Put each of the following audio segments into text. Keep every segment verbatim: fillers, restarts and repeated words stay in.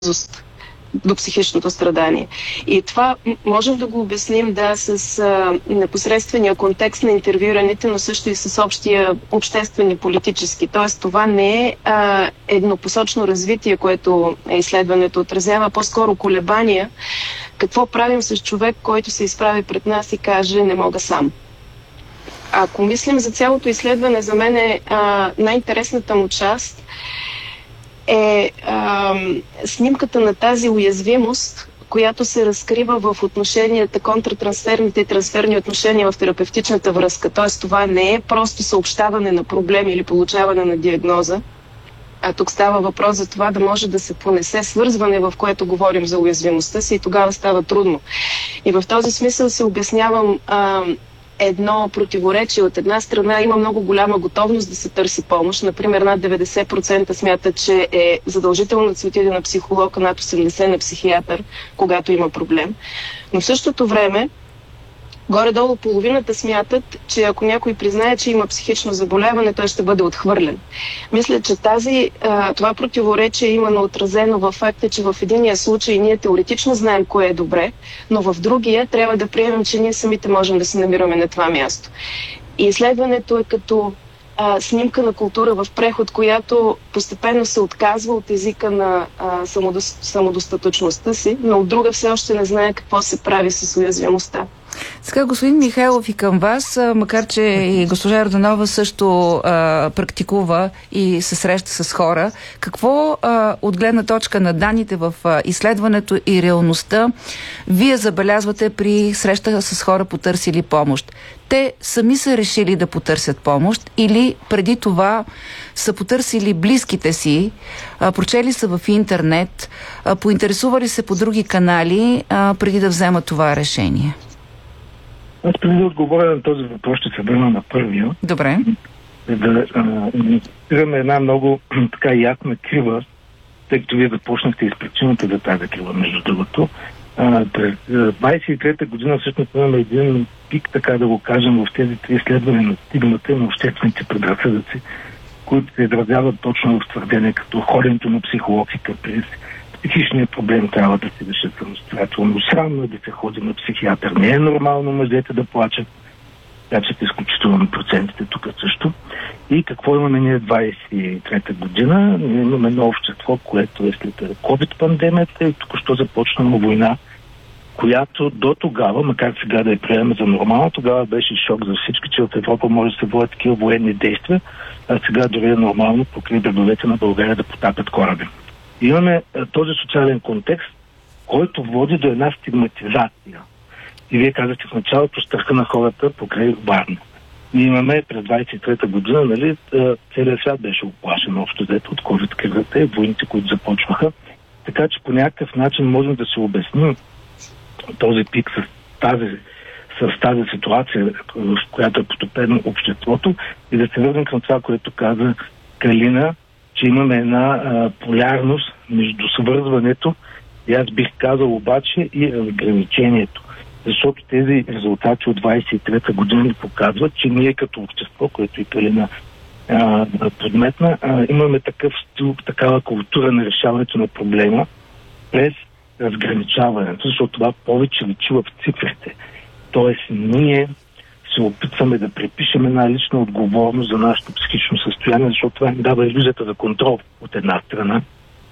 до психичното страдание. И това можем да го обясним, да, с а, непосредствения контекст на интервюираните, но също и с общия обществени политически. Тоест, това не е а, еднопосочно развитие, което е изследването отразява, по-скоро колебания. Какво правим с човек, който се изправи пред нас и каже: не мога сам? Ако мислим за цялото изследване, за мен е а, най-интересната му част е а, снимката на тази уязвимост, която се разкрива в отношенията, контратрансферните и трансферни отношения в терапевтичната връзка. Тоест, това не е просто съобщаване на проблем или получаване на диагноза, а тук става въпрос за това да може да се понесе свързване, в което говорим за уязвимостта си, и тогава става трудно. И в този смисъл се обяснявам а, едно противоречие. От една страна има много голяма готовност да се търси помощ. Например, над деветдесет процента смятат, че е задължително да се отиде на психолог, а над осемдесет процента на психиатър, когато има проблем. Но в същото време, горе-долу половината смятат, че ако някой признае, че има психично заболяване, той ще бъде отхвърлен. Мисля, че тази, това противоречие е именно отразено във факта, че в единия случай ние теоретично знаем кое е добре, но в другия трябва да приемем, че ние самите можем да се намираме на това място. И изследването е като а, снимка на култура в преход, която постепенно се отказва от езика на а, самодо, самодостатъчността си, но от друга все още не знае какво се прави с уязвимостта. Сега, господин Михайлов, и към вас, макар че и госпожа Йорданова също а, практикува и се среща с хора, какво а, от гледна точка на данните в а, изследването и реалността вие забелязвате при среща с хора, потърсили помощ? Те сами са решили да потърсят помощ или преди това са потърсили близките си, а, прочели са в интернет, а, поинтересували се по други канали а, преди да вземат това решение? Аз преди да отговоря на този въпрос, ще се върна на първия. Добре. Да имаме една много така ясна крива, тъй като вие започнахте и с причината за тази крива, между другото. А, през двайсет и трета година всъщност имаме един пик, така да го кажем, в тези три изследвания на стигмата и на обществените предразсъдъци, които се изразяват точно в твърдение, като ходенето на психолог и каприз. Психичният проблем трябва да се реши самостоятелно. Срамно е да се ходи на психиатър. Не е нормално мъжете да плачат. Така че изключително процентите тук също. И какво имаме ние двайсет и трета година? Ние имаме едно общество, което е след COVID-пандемията и току-що започнала война, която до тогава, макар сега да я приемем за нормално, тогава беше шок за всички, че от Европа може да се водят такива военни действия, а сега дори е нормално покрай бреговете на България да потапят кораби. Имаме а, този социален контекст, който води до една стигматизация. И вие казахте в началото страха на хората покрай Варна. Ние имаме през двайсет и трета година, нали, целият свят беше оплашен общо взето от COVID-кризата и войните, които започваха. Така че по някакъв начин можем да се обясним този пик с тази, с тази ситуация, в която е потопено обществото, и да се върнем към това, което каза Калина, че имаме една а, полярност между свързването и аз бих казал обаче и разграничението. Защото тези резултати от двайсет и трета година ни показват, че ние като общество, което и Калина а, подметна, а, имаме такъв стил, такава култура на решаването на проблема през разграничаването, защото това повече личи в цифрите. Тоест ние се опитваме да припишем една лична отговорност за нашето психично състояние, защото това ни дава иллюзията за контрол от една страна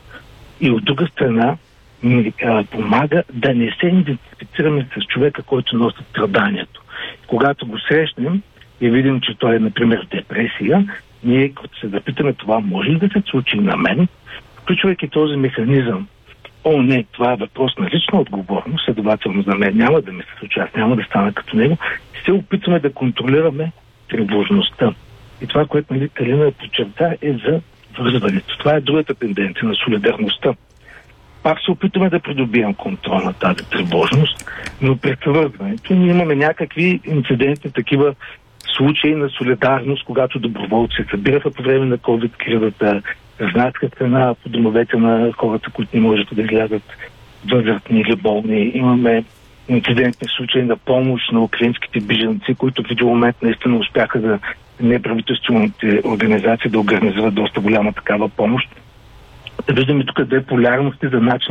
и от друга страна ни а, помага да не се идентифицираме с човека, който носи страданието. Когато го срещнем и видим, че той е, например, в депресия, ние като се запитаме това може ли да се случи на мен, включвайки този механизъм. О, не, това е въпрос на лична отговорност, следователно за мен няма да ми се случи, аз няма да стана като него, се опитваме да контролираме тревожността. И това, което нали, Калина подчерта, е за вързването. Това е другата тенденция на солидарността. Пак се опитваме да придобием контрол на тази тревожност, но при свързването ние имаме някакви инцидентни такива случаи на солидарност, когато доброволци се събираха по време на COVID-кризата, знаеха страна по домовете на хората, които не можат да излязат, възрастни или болни. Имаме инцидентни случаи на помощ на украинските бежанци, които в един момент наистина успяха да неправителствените организации да организират доста голяма такава помощ. виждаме тук две полярности за начин